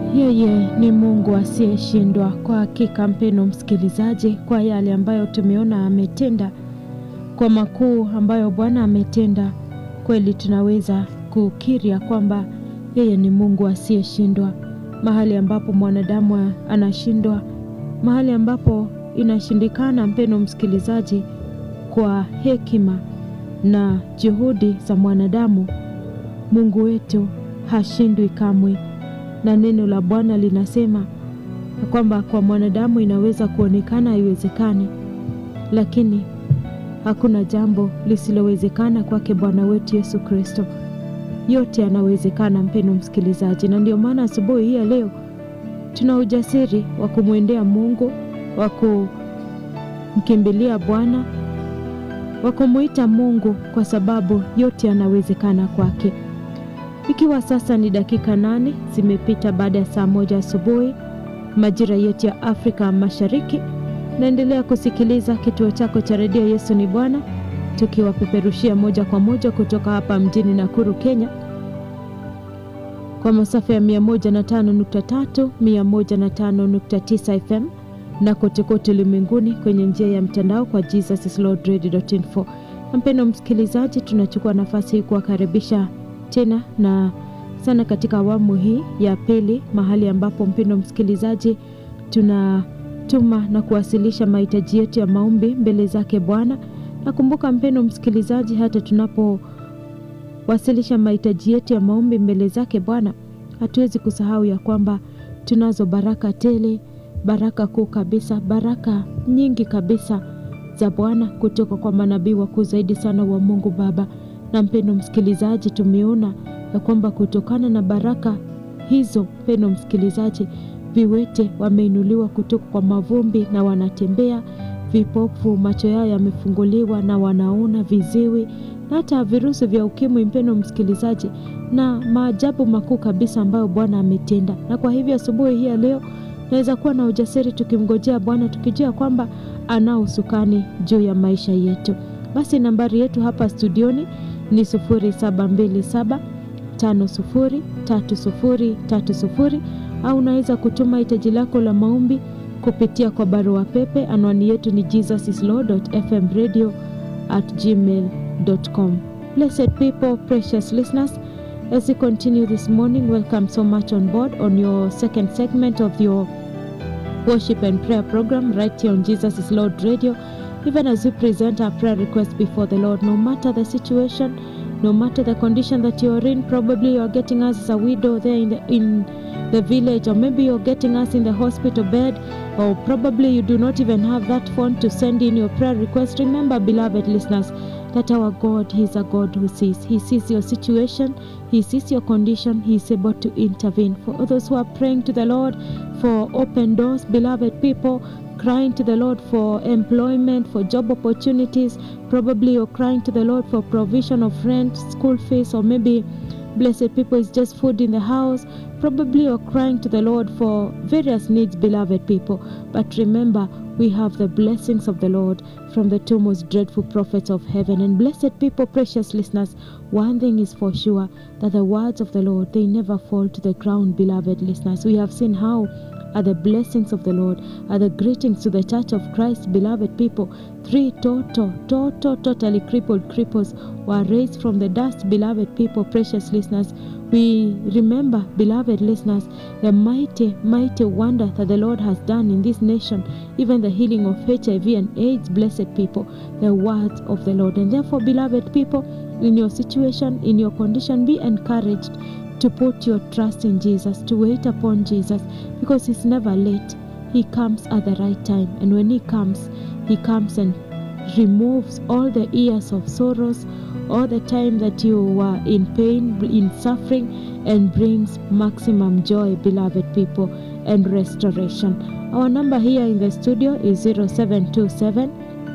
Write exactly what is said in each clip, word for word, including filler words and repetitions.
Yeye ni Mungu asiyeshindwa. Kwa hakika mpendwa msikilizaji, kwa yale ambayo tumeona ametenda, kwa makuu ambayo Bwana ametenda, kweli tunaweza kukiri kwamba yeye ni Mungu asiyeshindwa. Mahali ambapo mwanadamu anashindwa, mahali ambapo inashindikana, mpendwa msikilizaji, kwa hekima na juhudi za mwanadamu, Mungu wetu hashindwi kamwe. Na neno la Bwana linasema kwamba kwa mwanadamu inaweza kuonekana haiwezekani, lakini hakuna jambo lisilowezekana kwake Bwana wetu Yesu Kristo. Yote yanawezekana, mpendwa msikilizaji, na ndio maana asubuhi hii leo tuna ujasiri wa kumwendea Mungu, wa kumkimbilia Bwana, wa kumuita Mungu, kwa sababu yote yanawezekana kwake. Ikiwa sasa ni dakika nane zimepita baada ya saa moja asubuhi majira yetu ya Afrika Mashariki, naendelea kusikiliza kituo chako cha redio Yesu ni Bwana, tukiwapeperushia moja kwa moja kutoka hapa mjini Nakuru, Kenya, kwa masafa ya mia moja na tano nukta tatu, mia moja na tano nukta tisa F M, na kote kote ulimwenguni kwenye njia ya mtandao kwa jesus is lord radio dot info. Mpendwa msikilizaji, tunachukua nafasi hii kuwakaribisha tena na sana katika awamu hii ya pili, mahali ambapo mpendwa msikilizaji tunatuma na kuwasilisha mahitaji yetu ya maombi mbele zake Bwana. Nakumbuka mpendwa msikilizaji, hata tunapo wasilisha mahitaji yetu ya maombi mbele zake Bwana, hatuwezi kusahau ya kwamba tunazo baraka tele, baraka kuu kabisa, baraka nyingi kabisa za Bwana kutoka kwa manabii wakuu zaidi sana wa Mungu Baba. Na mpendwa msikilizaji, tumeona ya kwamba kutokana na baraka hizo, mpendwa msikilizaji, viwete wameinuliwa kutoka kwa mavumbi na wanatembea, vipofu macho yao yamefunguliwa na wanaona, viziwi, na hata virusi vya ukimwi, mpendwa msikilizaji, na maajabu makuu kabisa ambayo Bwana ametenda. Na kwa hivyo asubuhi hii leo naweza kuwa na ujasiri tukimngojea Bwana, tukijua kwamba ana usukani juu ya maisha yetu. Basi nambari yetu hapa studioni ni sufuri saba mbili saba tano sufuri tatu sufuri tatu sufuri, au unaweza kutuma hitaji lako la maombi kupitia kwa barua pepe. Anwani yetu ni jesus is lord dot f m radio at gmail dot com. Blessed people, precious listeners, as we continue this morning, welcome so much on board on your second segment of your worship and prayer program right here on Jesus is Lord Radio. Even as we present our prayer requests before the Lord, no matter the situation, no matter the condition that you're in, probably you're getting us as a widow there in the, in the village, or maybe you're getting us in the hospital bed, or probably you do not even have that phone to send in your prayer request. Remember, beloved listeners, that our God, He is a God who sees. He sees your situation, He sees your condition, He is able to intervene. For those who are praying to the Lord for open doors, beloved people, crying to the Lord for employment, for job opportunities, probably you're crying to the Lord for provision of rent, school fees, or maybe, blessed people, it's just food in the house. Probably you're crying to the Lord for various needs, beloved people. But remember, we have the blessings of the Lord from the two most dreadful prophets of heaven. And blessed people, precious listeners, one thing is for sure, that the words of the Lord, they never fall to the ground, beloved listeners. We have seen how are the blessings of the Lord, are the greetings to the Church of Christ, beloved people. Three total, total, totally crippled cripples were raised from the dust, beloved people, precious listeners. We remember, beloved listeners, the mighty, mighty wonder that the Lord has done in this nation, even the healing of H I V and AIDS, blessed people, the words of the Lord. And therefore, beloved people, in your situation, in your condition, be encouraged to put your trust in Jesus, to wait upon Jesus, because He's never late. He comes at the right time, and when He comes, He comes and removes all the years of sorrows, all the time that you were in pain, in suffering, and brings maximum joy, beloved people, and restoration. Our number here in the studio is zero seven two seven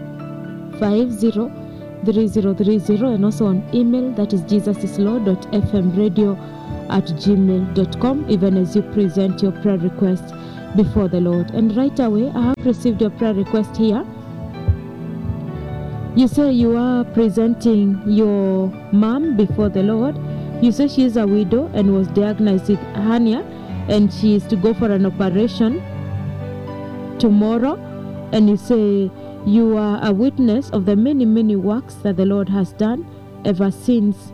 five zero three zero three zero, and also on email, that is jesus is lord dot f m radio at gmail dot com, even as you present your prayer request before the Lord. And right away, I have received your prayer request here. You say you are presenting your mom before the Lord. You say she is a widow and was diagnosed with hernia, and she is to go for an operation tomorrow, and you say you are a witness of the many, many works that the Lord has done ever since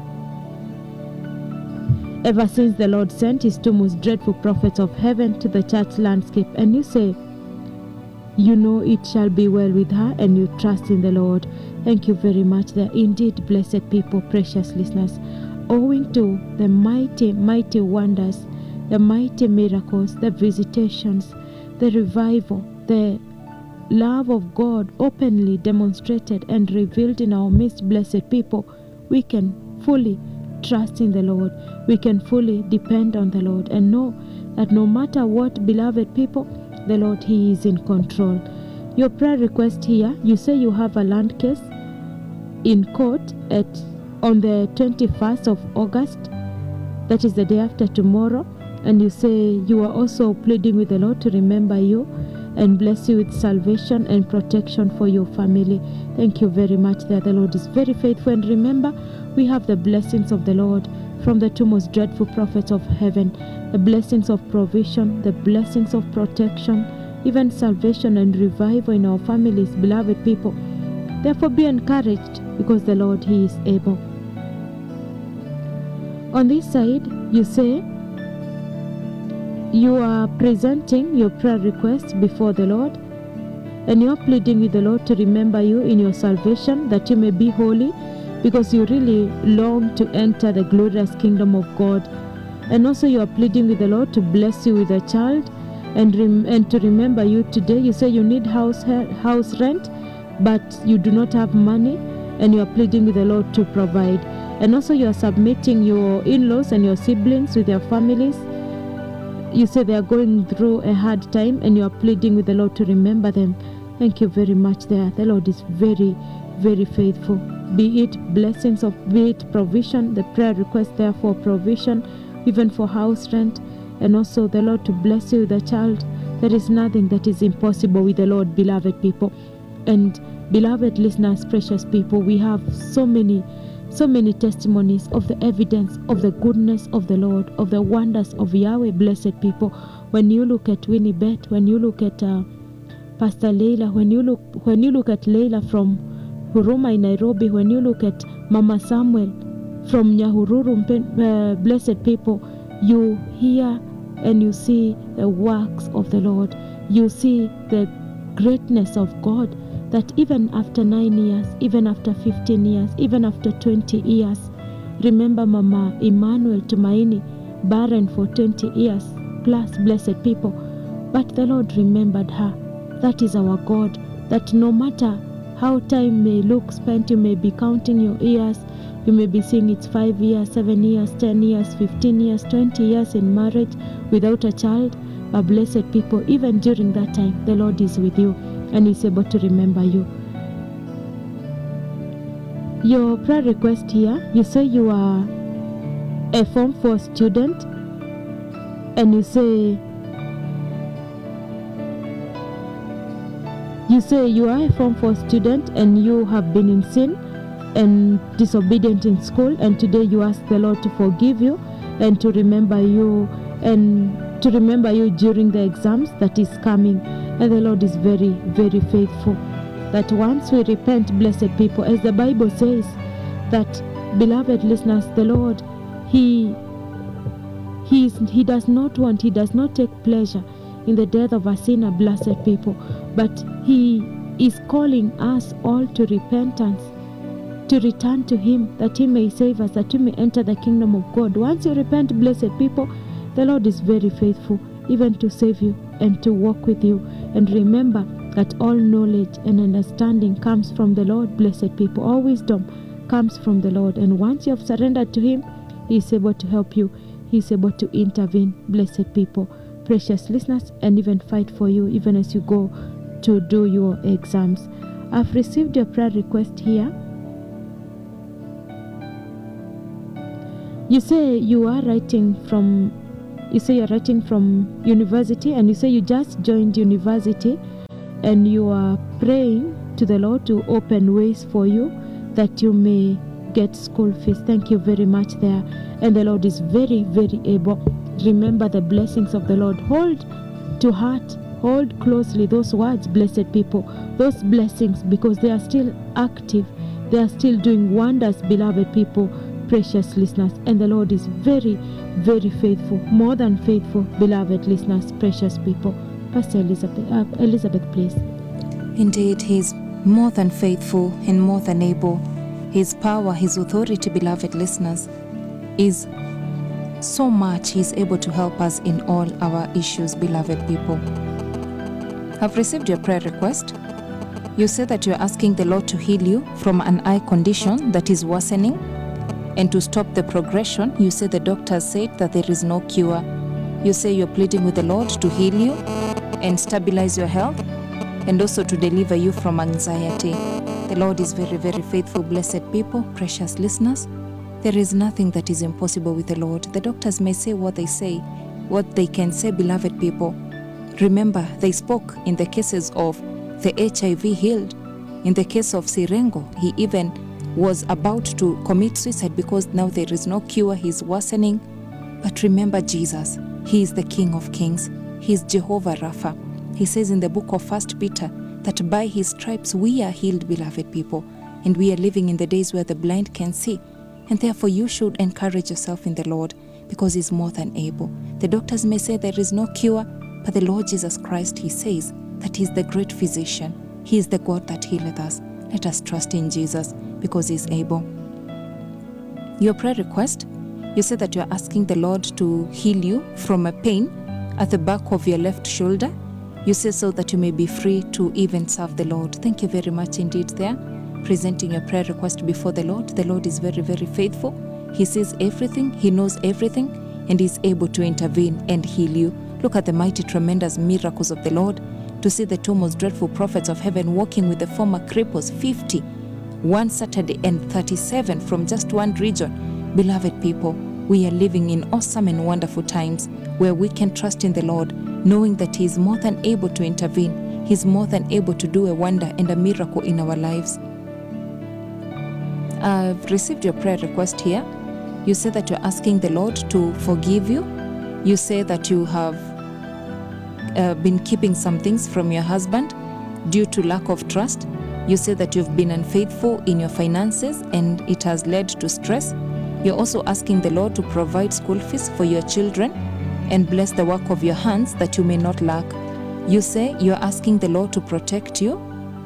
ever since the Lord sent his two most dreadful prophets of heaven to the church landscape, and you say you know it shall be well with her, and you trust in the Lord. Thank you very much there. Indeed, blessed people, precious listeners, owing to the mighty, mighty wonders, the mighty miracles, the visitations, the revival, the love of God openly demonstrated and revealed in our midst, blessed people, we can fully trust in the Lord. We can fully depend on the Lord and know that no matter what, beloved people, the Lord, he is in control. Your prayer request here, you say you have a land case in court at on the twenty-first of August, that is the day after tomorrow, and you say you are also pleading with the Lord to remember you and bless you with salvation and protection for your family. Thank you very much there. The Lord is very faithful, and remember, we have the blessings of the Lord from the two most dreadful prophets of heaven, the blessings of provision, the blessings of protection, even salvation and revival in our families, beloved people. Therefore be encouraged, because the Lord, he is able. On this side, you say you are presenting your prayer requests before the Lord, and you are pleading with the Lord to remember you in your salvation, that you may be holy, because you really long to enter the glorious kingdom of God. And also you are pleading with the Lord to bless you with a child, and rem- and to remember you today. You say you need house house rent, but you do not have money, and you are pleading with the Lord to provide. And also you are submitting your in-laws and your siblings with their families. You say they are going through a hard time, and you are pleading with the Lord to remember them. Thank you very much there. The Lord is very, very faithful. Be it blessings of, be it provision, the prayer request there for provision, even for house rent, and also the Lord to bless you with a child. There is nothing that is impossible with the Lord, beloved people. And beloved listeners, precious people, we have so many, so many testimonies of the evidence of the goodness of the Lord, of the wonders of Yahweh, blessed people. When you look at Winnie Bet, when you look at uh, Pastor Leila, when you look when you look at Leila from Huruma in Nairobi, when you look at Mama Samuel from Nyahururu, uh, blessed people, you hear and you see the works of the Lord. You see the greatness of God, that even after nine years, even after fifteen years, even after twenty years, remember Mama Emmanuel Tumaini, barren for twenty years plus, blessed people, but the Lord remembered her. That is our God, that no matter how time may look spent, you may be counting your years, you may be seeing it's five years, seven years, ten years, fifteen years, twenty years in marriage without a child, but blessed people, even during that time, the Lord is with you and is able to remember you. Your prayer request here, you say you are a Form four student, and you say You say you are a Form four student and you have been in sin and disobedient in school, and today you ask the Lord to forgive you and to remember you and to remember you during the exams that is coming. And the Lord is very, very faithful, that once we repent, blessed people, as the Bible says, that, beloved listeners, the Lord, He He, is, he does not want, He does not take pleasure in the death of a sinner, blessed people, but He is calling us all to repentance, to return to Him, that He may save us, that we may enter the kingdom of God. Once you repent, blessed people, the Lord is very faithful, even to save you and to walk with you. And remember that all knowledge and understanding comes from the Lord, blessed people. All wisdom comes from the Lord. And once you have surrendered to Him, He is able to help you. He is able to intervene, blessed people, precious listeners, and even fight for you, even as you go to do your exams. I've received your prayer request here. You say you are writing from, you say you're writing from university, and you say you just joined university, and you are praying to the Lord to open ways for you that you may get school fees. Thank you very much there. And the Lord is very, very able. remember the blessings of the Lord. Hold to heart, hold closely those words, blessed people, those blessings, because they are still active. They are still doing wonders, beloved people, precious listeners. And the Lord is very, very faithful, more than faithful, beloved listeners, precious people. Pastor Elizabeth, uh, Elizabeth, please. Indeed, He is more than faithful and more than able. His power, His authority, beloved listeners, is so much. He is able to help us in all our issues, beloved people. I've received your prayer request. You say that you're asking the Lord to heal you from an eye condition that is worsening, and to stop the progression. You say the doctors said that there is no cure. You say you're pleading with the Lord to heal you and stabilize your health, and also to deliver you from anxiety. The Lord is very, very faithful, blessed people, precious listeners. There is nothing that is impossible with the Lord. The doctors may say what they say, what they can say, beloved people. Remember, they spoke in the cases of the H I V healed. In the case of Sirengo, he even was about to commit suicide because now there is no cure, he's worsening. But remember Jesus, He is the King of Kings. He is Jehovah Rapha. He says in the book of First Peter that by His stripes we are healed, beloved people. And we are living in the days where the blind can see. And therefore you should encourage yourself in the Lord, because He's more than able. The doctors may say there is no cure, but the Lord Jesus Christ, He says that He is the great physician. He is the God that healeth us. Let us trust in Jesus, because He is able. Your prayer request, you say that you are asking the Lord to heal you from a pain at the back of your left shoulder. You say so that you may be free to even serve the Lord. Thank you very much indeed there. Presenting your prayer request before the Lord. The Lord is very, very faithful. He sees everything, He knows everything, and He's able to intervene and heal you. Look at the mighty, tremendous miracles of the Lord. To see the two most dreadful prophets of heaven walking with the former cripples, fifty, one Saturday, and thirty-seven from just one region. Beloved people, we are living in awesome and wonderful times where we can trust in the Lord, knowing that He is more than able to intervene. He's more than able to do a wonder and a miracle in our lives. I've received your prayer request here. You say that you're asking the Lord to forgive you. You say that you have uh, been keeping some things from your husband due to lack of trust. You say that you've been unfaithful in your finances and it has led to stress. You're also asking the Lord to provide school fees for your children and bless the work of your hands that you may not lack. You say you're asking the Lord to protect you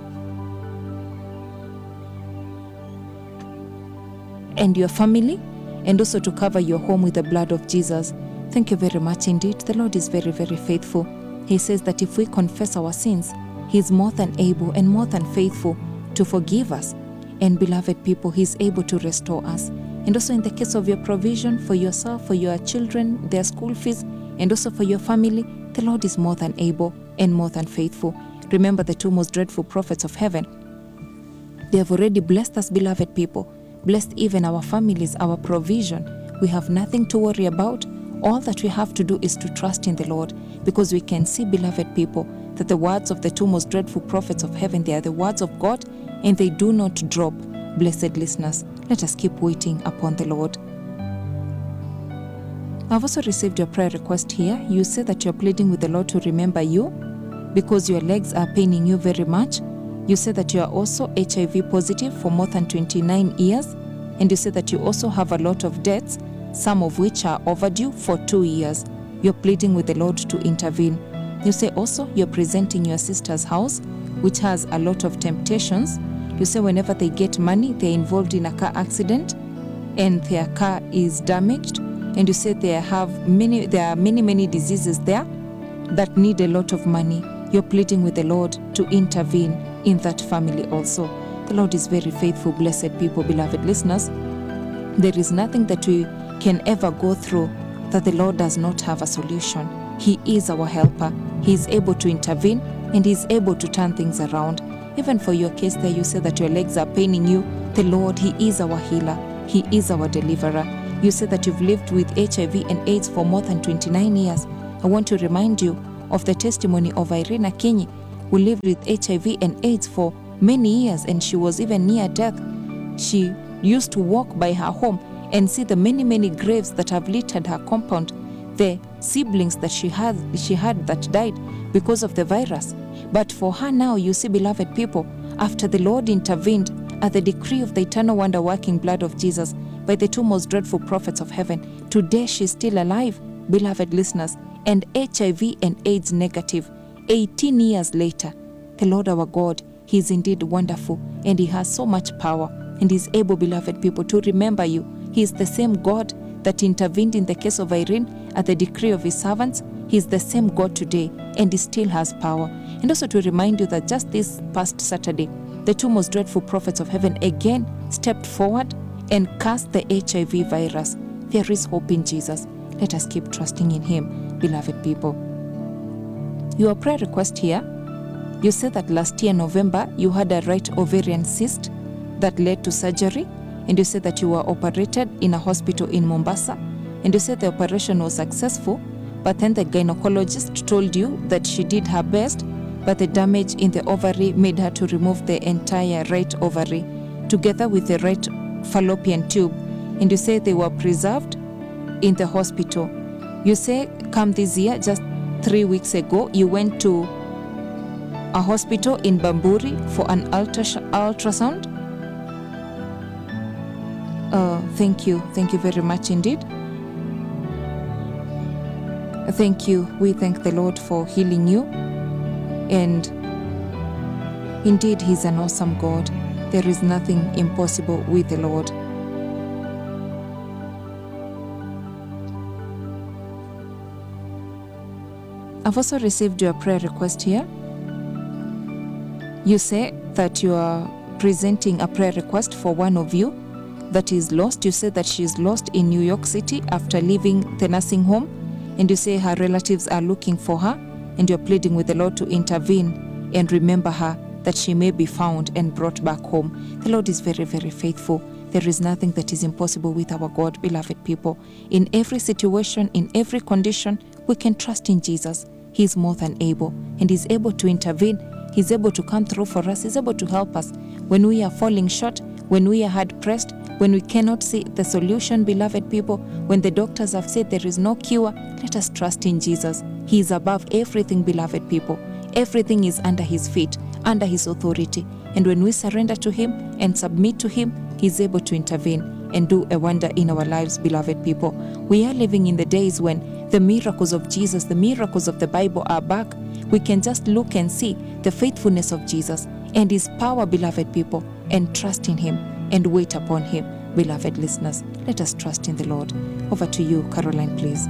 and your family, and also to cover your home with the blood of Jesus. Thank you very much indeed. The Lord is very, very faithful. He says that if we confess our sins, He is more than able and more than faithful to forgive us. And beloved people, He is able to restore us. And also in the case of your provision for yourself, for your children, their school fees, and also for your family, the Lord is more than able and more than faithful. Remember the two most dreadful prophets of heaven. They have already blessed us, beloved people. Blessed even our families, our provision. We have nothing to worry about. All that we have to do is to trust in the Lord, because we can see, beloved people, that the words of the two most dreadful prophets of heaven, they are the words of God, and they do not drop. Blessed listeners, let us keep waiting upon the Lord. I've also received your prayer request here. You say that you're pleading with the Lord to remember you because your legs are paining you very much. You say that you are also H I V positive for more than twenty-nine years, and you say that you also have a lot of debts, some of which are overdue for two years. You're pleading with the Lord to intervene. You say also you're presenting your sister's house, which has a lot of temptations. You say whenever they get money, they're involved in a car accident and their car is damaged. And you say they have many, there are many, many diseases there that need a lot of money. You're pleading with the Lord to intervene in that family also. The Lord is very faithful, blessed people, beloved listeners. There is nothing that we can ever go through that the Lord does not have a solution. He is our helper. He is able to intervene and He is able to turn things around. Even for your case there, you say that your legs are paining you. The Lord, He is our healer. He is our deliverer. You say that you've lived with H I V and AIDS for more than twenty-nine years. I want to remind you of the testimony of Irena Kenyi, who lived with H I V and AIDS for many years, and she was even near death. She used to walk by her home and see the many, many graves that have littered her compound. the siblings that she had, she had that died because of the virus. But for her now, you see, beloved people, after the Lord intervened at the decree of the eternal wonder-working blood of Jesus by the two most dreadful prophets of heaven, today she's still alive, beloved listeners, and H I V and AIDS negative. eighteen years later, the Lord our God, He is indeed wonderful, and He has so much power, and is able, beloved people, to remember you. He is the same God that intervened in the case of Irene at the decree of His servants. He is the same God today, and He still has power. And also to remind you that just this past Saturday, the two most dreadful prophets of heaven again stepped forward and cast the H I V virus. There is hope in Jesus. Let us keep trusting in Him, beloved people. Your prayer request here, you said that last year, November, you had a right ovarian cyst that led to surgery, and you said that you were operated in a hospital in Mombasa, and you said the operation was successful, but then the gynecologist told you that she did her best, but the damage in the ovary made her to remove the entire right ovary together with the right fallopian tube, and you say they were preserved in the hospital. You say come this year, just three weeks ago, you went to a hospital in Bamburi for an ultra ultrasound. Uh, thank you. Thank you very much indeed. Thank you. We thank the Lord for healing you. And indeed, He's an awesome God. There is nothing impossible with the Lord. I've also received your prayer request here. You say that you are presenting a prayer request for one of you that is lost. You say that she is lost in New York City after leaving the nursing home, and you say her relatives are looking for her, and you're pleading with the Lord to intervene and remember her, that she may be found and brought back home. The Lord is very, very faithful. There is nothing that is impossible with our God, beloved people. In every situation, in every condition, we can trust in Jesus. He is more than able, and He's able to intervene. He's able to come through for us. He's able to help us when we are falling short, when we are hard-pressed, when we cannot see the solution, beloved people, when the doctors have said there is no cure. Let us trust in Jesus. He is above everything, beloved people. Everything is under His feet, under His authority. And when we surrender to Him and submit to Him, He's able to intervene and do a wonder in our lives, beloved people. We are living in the days when the miracles of Jesus, the miracles of the Bible are back. We can just look and see the faithfulness of Jesus and His power, beloved people, and trust in Him and wait upon Him. Beloved listeners, let us trust in the Lord. Over to you, Caroline, please.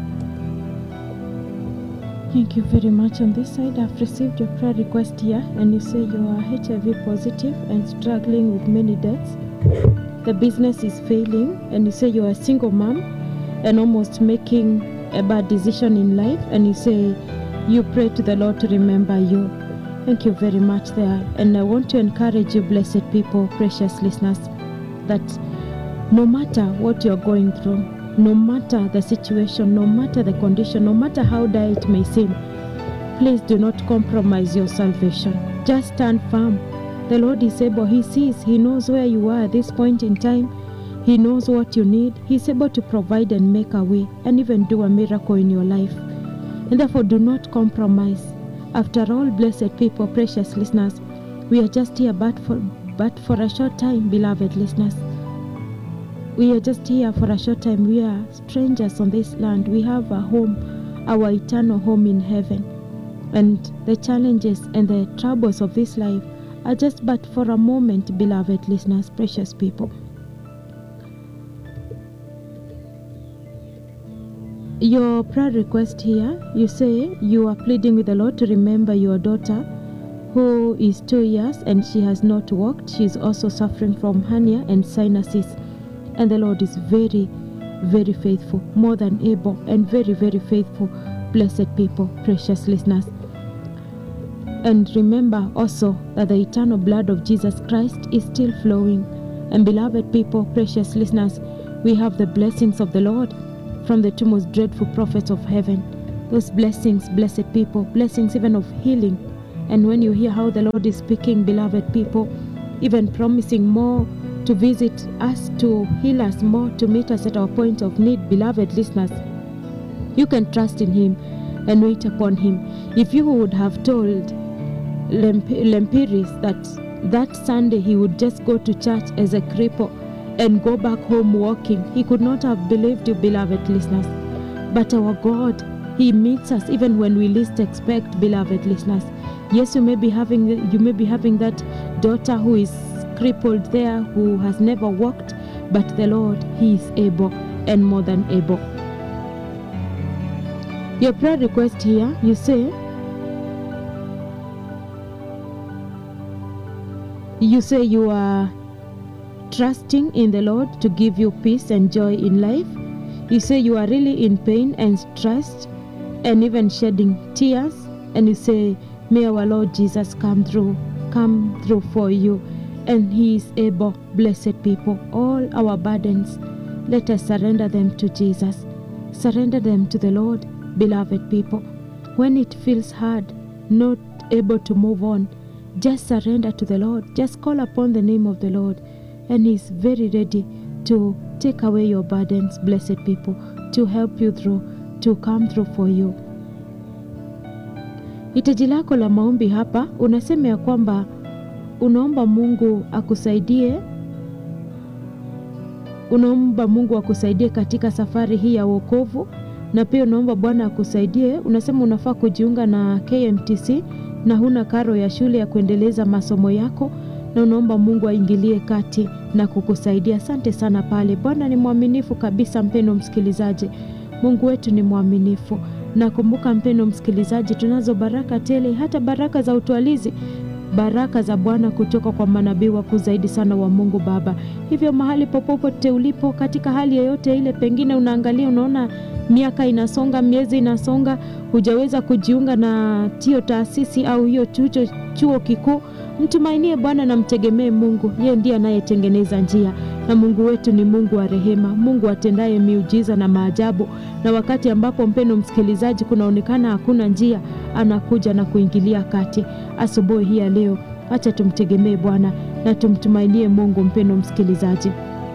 Thank you very much. On this side, I've received your prayer request here, and you say you are H I V positive and struggling with many debts. The business is failing, and you say you are a single mom and almost making a bad decision in life, and you say you pray to the Lord to remember you. Thank you very much there. And I want to encourage you, blessed people, precious listeners, that no matter what you're going through, no matter the situation, no matter the condition, no matter how dire it may seem, please do not compromise your salvation. Just stand firm. The Lord is able. He sees. He knows where you are at this point in time. He knows what you need. He's able to provide and make a way and even do a miracle in your life. And therefore, do not compromise. After all, blessed people, precious listeners, we are just here but for, but for a short time, beloved listeners. We are just here for a short time. We are strangers on this land. We have a home, our eternal home in heaven. And the challenges and the troubles of this life are just but for a moment, beloved listeners, precious people. Your prayer request here, you say you are pleading with the Lord to remember your daughter who is two years and she has not walked. She is also suffering from hernia and sinuses. And the Lord is very, very faithful, more than able, and very, very faithful, blessed people, precious listeners. And remember also that the eternal blood of Jesus Christ is still flowing. And beloved people, precious listeners, we have the blessings of the Lord from the two most dreadful prophets of heaven. Those blessings, blessed people, blessings even of healing. And when you hear how the Lord is speaking, beloved people, even promising more to visit us, to heal us more, to meet us at our point of need, beloved listeners, You can trust in him and wait upon him. If you would have told Lemp- Lempiris that that Sunday he would just go to church as a cripple and go back home walking, he could not have believed you, beloved listeners. But our God, he meets us even when we least expect, beloved listeners. Yes, you may be having you may be having that daughter who is crippled there, who has never walked, but the Lord, he is able and more than able. Your prayer request here, you say, you say you are trusting in the Lord to give you peace and joy in life. You say you are really in pain and stressed and even shedding tears, and you say, may our Lord Jesus come through, come through for you, and he is able. Blessed people, all our burdens, let us surrender them to Jesus. Surrender them to the Lord, beloved people. When it feels hard, not able to move on, just surrender to the Lord. Just call upon the name of the Lord, and he is very ready to take away your burdens, blessed people, to help you through, to come through for you. Hitaji lako la maombi hapa, unasema ya kwamba unaomba Mungu akusaidie, unaomba Mungu akusaidie katika safari hii ya wokovu, na pia unaomba Bwana akusaidie. Unasema unafaa kujiunga na K M T C na huna karo ya shule ya kuendeleza masomo yako, na unaomba Mungu aingilie kati na kukusaidia. Asante sana pale. Bwana ni mwaminifu kabisa, mpendo msikilizaji. Mungu wetu ni mwaminifu. Na kumbuka mpendo msikilizaji, tunazo baraka tele, hata baraka za utwalizi, baraka za Bwana kutoka kwa manabii wakuu zaidi sana wa Mungu Baba. Hivyo mahali popote ulipo, katika hali yoyote ile, pengine unaangalia unaona miaka inasonga, miezi inasonga, hujaweza kujiunga na hiyo taasisi au hiyo chuo, chuo kikuu, mtumainie Bwana na mtegemee Mungu. Yeye ndiye anayetengeneza njia, na Mungu wetu ni Mungu wa rehema, Mungu atendaye miujiza na maajabu. Na wakati ambapo mpendo msikilizaji kunaonekana hakuna njia, anakuja na kuingilia kati. Asubuhi hii ya leo, acha tumtegemee Bwana na tumtumainie Mungu. Mpendo msikilizaji,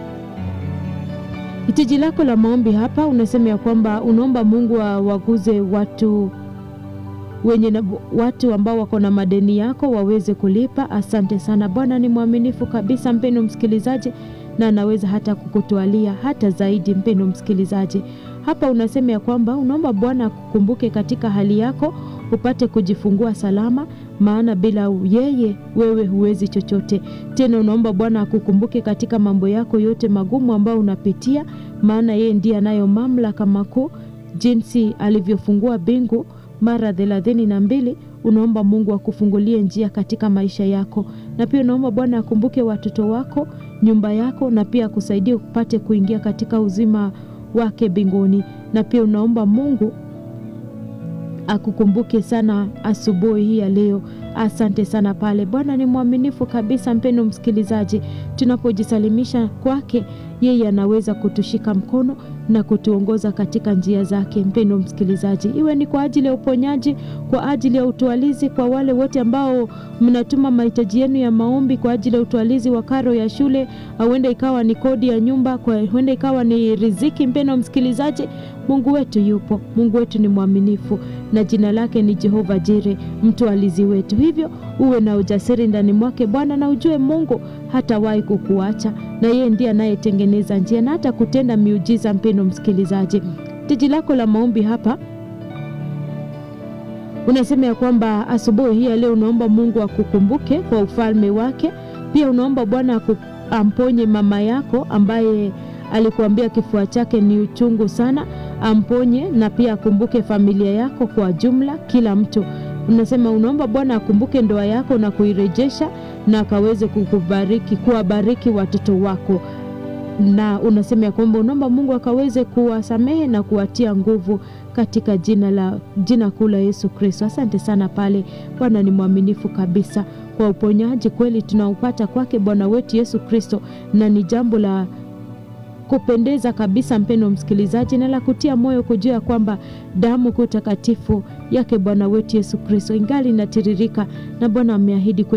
hitaji lako la maombi hapa, unasema ya kwamba unaomba Mungu awaguze watu wenye na, watu ambao wako na madeni yako waweze kulipa. Asante sana. Bwana ni mwaminifu kabisa, mpendo msikilizaji, na anaweza hata kukutwalia hata zaidi, mpendo msikilizaji. Hapa unasema ya kwamba unaomba Bwana kukumbuke katika hali yako, upate kujifungua salama, maana bila yeye wewe huwezi chochote. Tena unaomba Bwana akukumbuke katika mambo yako yote magumu ambayo unapitia, maana yeye ndiye anayo mamlaka makuu, jinsi alivyofungua bingu mara thelathini na mbili. Unaomba Mungu akufungulie njia katika maisha yako, na pia unaomba Bwana akumbuke watoto wako, nyumba yako, na pia akusaidie upate kuingia katika uzima wake mbinguni. Na pia unaomba Mungu akukumbuke sana asubuhi hii ya leo. Asante sana pale. Bwana ni mwaminifu kabisa, mpendo msikilizaji. Tunapojisalimisha kwake, yeye anaweza kutushika mkono na kutuongoza katika njia zake, mpendo msikilizaji. Iwe ni kwa ajili ya uponyaji, kwa ajili ya utwalizi, kwa wale wote ambao mnatuma mahitaji yenu ya maombi kwa ajili ya utwalizi wa karo ya shule, huenda ikawa ni kodi ya nyumba, kwa huenda ikawa ni riziki, mpendo msikilizaji, Mungu wetu yupo. Mungu wetu ni mwaminifu, na jina lake ni Jehova Jire, mtwalizi wetu. Hivyo uwe na ujasiri ndani mwake Bwana, na ujue Mungu hatawahi kukuacha, na yeye ndiye anayetengeneza njia na hata kutenda miujiza, mpendo msikilizaji. Hitaji lako la maombi hapa, unasema ya kwamba asubuhi hii leo unaomba Mungu akukumbuke kwa ufalme wake. Pia unaomba Bwana amponye mama yako ambaye alikuambia kifua chake ni uchungu sana, amponye, na pia akumbuke familia yako kwa jumla, kila mtu. Unasema unaomba Bwana akumbuke ndoa yako na kuirejesha, na akaweze kukubariki, kuwabariki watoto wako. Na unasema ya kwamba unaomba Mungu akaweze kuwasamehe na kuwatia nguvu katika jina la jina kuu la Yesu Kristo. Asante sana pale. Bwana ni mwaminifu kabisa. Kwa uponyaji kweli tunaupata kwake Bwana wetu Yesu Kristo, na ni jambo la kupendeza kabisa, mpendo msikilizaji, na la kutia moyo kujua kwamba damu kuu takatifu yake Bwana wetu Yesu Kristo ingali inatiririka, na Bwana ameahidi